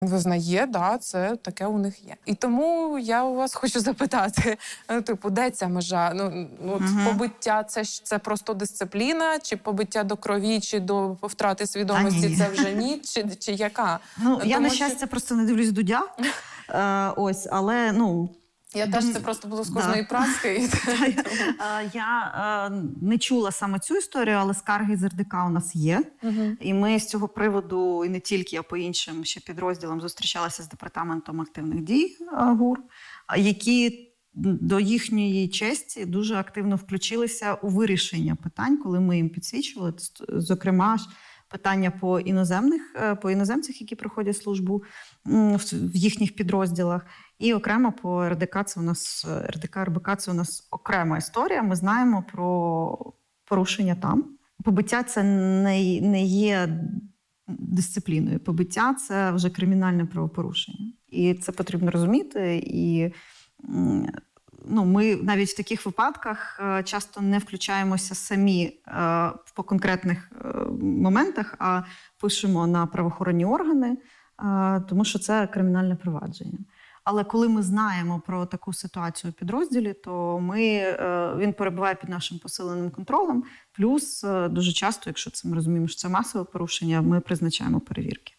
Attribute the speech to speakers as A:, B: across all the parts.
A: Визнає, да, це таке у них є. І тому я у вас хочу запитати, де ця межа? Побиття це просто дисципліна, чи побиття до крові, чи до втрати свідомості це вже ні, чи яка?
B: Я, на щастя, просто не дивлюсь Дудя. Але,
A: Я теж, це просто було з кожної праски.
B: Я не чула саме цю історію, але скарги з РДК у нас є. І ми з цього приводу, і не тільки, а по іншим ще підрозділам, зустрічалися з департаментом активних дій ГУР, які до їхньої честі дуже активно включилися у вирішення питань, коли ми їм підсвічували. Зокрема, питання по іноземцях, які проходять службу в їхніх підрозділах. І окремо по РДК, РБК це у нас окрема історія. Ми знаємо про порушення там. Побиття – це не є дисципліною. Побиття – це вже кримінальне правопорушення. І це потрібно розуміти. І ми навіть в таких випадках часто не включаємося самі по конкретних моментах, а пишемо на правоохоронні органи, тому що це кримінальне провадження. Але коли ми знаємо про таку ситуацію у підрозділі, то він перебуває під нашим посиленим контролем. Плюс дуже часто, якщо ми розуміємо, що це масове порушення, ми призначаємо перевірки.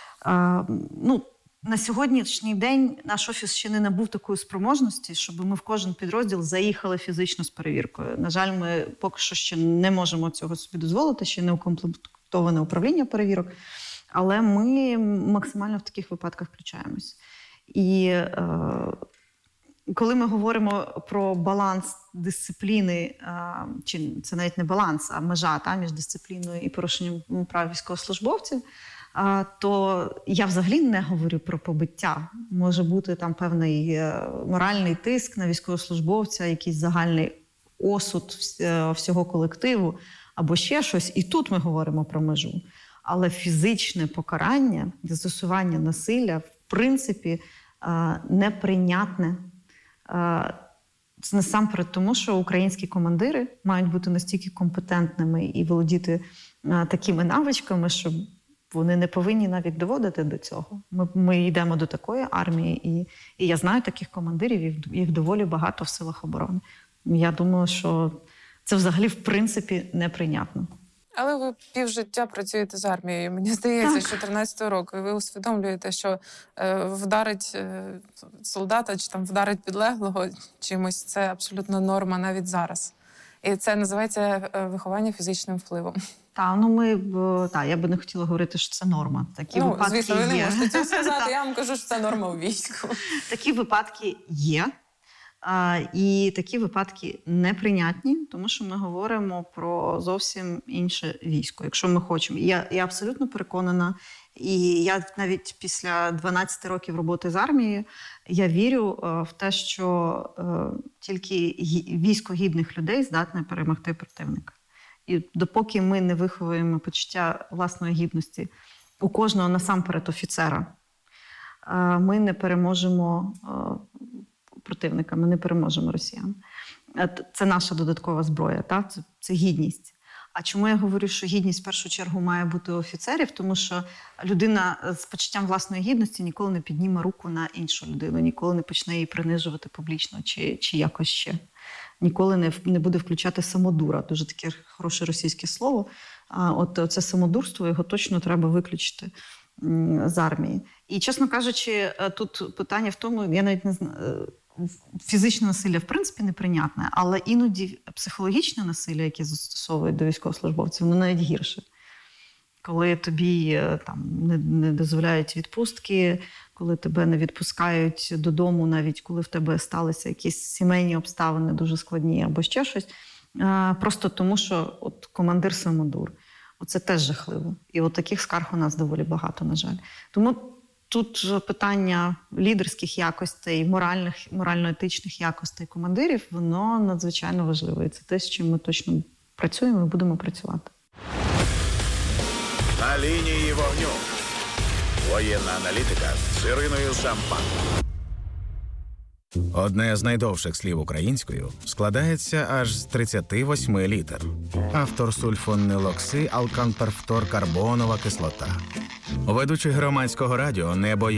B: На сьогоднішній день наш офіс ще не набув такої спроможності, щоб ми в кожен підрозділ заїхали фізично з перевіркою. На жаль, ми поки що ще не можемо цього собі дозволити, ще не укомплектоване управління перевірок, але ми максимально в таких випадках включаємось. І коли ми говоримо про баланс дисципліни, чи це навіть не баланс, а межа між дисципліною і порушенням прав військовослужбовців, то я взагалі не говорю про побиття. Може бути там певний моральний тиск на військовослужбовця, якийсь загальний осуд всього колективу або ще щось. І тут ми говоримо про межу. Але фізичне покарання, застосування насилля, в принципі, неприйнятне. Це насамперед тому, що українські командири мають бути настільки компетентними і володіти такими навичками, що вони не повинні навіть доводити до цього. Ми йдемо до такої армії, і я знаю таких командирів, їх доволі багато в силах оборони. Я думаю, що це взагалі, в принципі, неприйнятно.
A: Але ви півжиття працюєте з армією. Мені здається, що 13-го року. І ви усвідомлюєте, що вдарить солдата чи вдарить підлеглого чимось – це абсолютно норма навіть зараз. І це називається виховання фізичним впливом.
B: Я би не хотіла говорити, що це норма. Такі випадки
A: звісно, ви не
B: є.
A: можете цього сказати. Я вам кажу, що це норма у війську.
B: Такі випадки є. І такі випадки неприйнятні, тому що ми говоримо про зовсім інше військо. Якщо ми хочемо. Я абсолютно переконана, і я навіть після 12 років роботи з армією, я вірю в те, що тільки військо гідних людей здатне перемогти противника. І допоки ми не виховуємо почуття власної гідності у кожного насамперед офіцера, ми не переможемо противника, ми не переможемо росіян. Це наша додаткова зброя, це гідність. А чому я говорю, що гідність в першу чергу має бути у офіцерів? Тому що людина з почуттям власної гідності ніколи не підніме руку на іншу людину, ніколи не почне її принижувати публічно чи якось ще. Ніколи не буде включати самодура. Дуже таке хороше російське слово. Це самодурство, його точно треба виключити з армії. І, чесно кажучи, тут питання в тому, я навіть не знаю, фізичне насилля в принципі неприйнятне, але іноді психологічне насилля, яке застосовують до військовослужбовців, воно навіть гірше. Коли тобі не дозволяють відпустки, коли тебе не відпускають додому, навіть коли в тебе сталися якісь сімейні обставини дуже складні або ще щось, просто тому, що командир самодур. Це теж жахливо. І таких скарг у нас доволі багато, на жаль. Тому тут питання лідерських якостей, морально-етичних якостей командирів, воно надзвичайно важливе. І це те, з чим ми точно працюємо і будемо працювати.
C: На лінії вогню. Воєнна аналітика з Іриною Сампан.
D: Одне з найдовших слів українською складається аж з 38 літер. Автор сульфонилоксиалканперфторкарбонова кислота. Ведучий громадського радіо «Небо